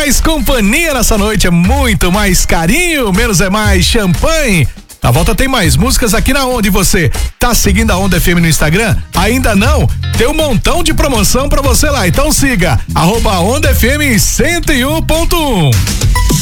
mais companhia nessa noite, é muito mais carinho, menos é mais champanhe. Na volta tem mais músicas aqui na Onda. E você, tá seguindo a Onda FM no Instagram? Ainda não? Tem um montão de promoção pra você lá, então siga @Onda FM 101.1.